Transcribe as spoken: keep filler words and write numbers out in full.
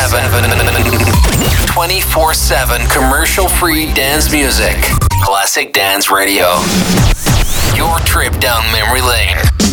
seven. twenty-four seven commercial-free dance music. Classic Dance Radio. Your trip down memory lane.